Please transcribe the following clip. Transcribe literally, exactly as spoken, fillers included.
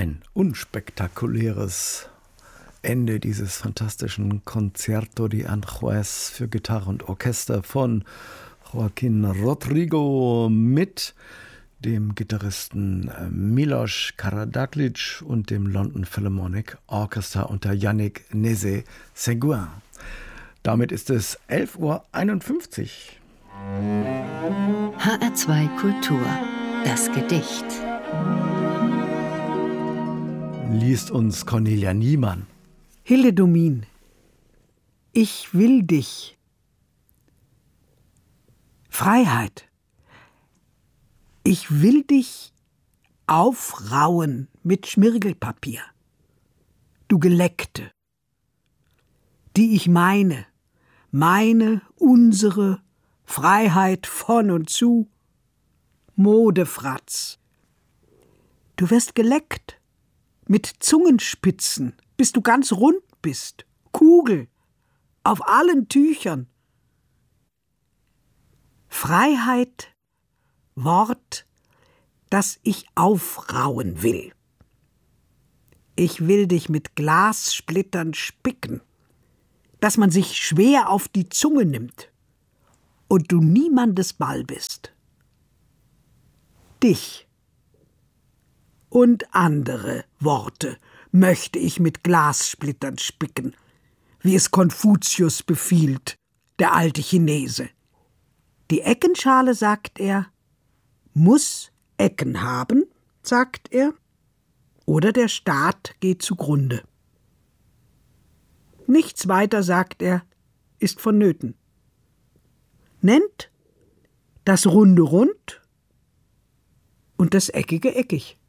Ein unspektakuläres Ende dieses fantastischen Concerto de Aranjuez für Gitarre und Orchester von Joaquín Rodrigo mit dem Gitarristen Milos Karađagić und dem London Philharmonic Orchestra unter Yannick Nézet-Séguin. Damit ist es elf Uhr einundfünfzig. H R zwei Kultur, das Gedicht. Liest uns Cornelia Niemann. Hilde Domin, ich will dich. Freiheit. Ich will dich aufrauen mit Schmirgelpapier. Du Geleckte, die ich meine, meine, unsere Freiheit von und zu, Modefratz. Du wirst geleckt mit Zungenspitzen, bis du ganz rund bist, Kugel, auf allen Tüchern. Freiheit, Wort, das ich aufrauen will. Ich will dich mit Glassplittern spicken, dass man sich schwer auf die Zunge nimmt und du niemandes Ball bist. Dich und andere Worte möchte ich mit Glassplittern spicken, wie es Konfuzius befiehlt, der alte Chinese. Die Eckenschale, sagt er, muss Ecken haben, sagt er, oder der Staat geht zugrunde. Nichts weiter, sagt er, ist vonnöten. Nennt das Runde rund und das Eckige eckig.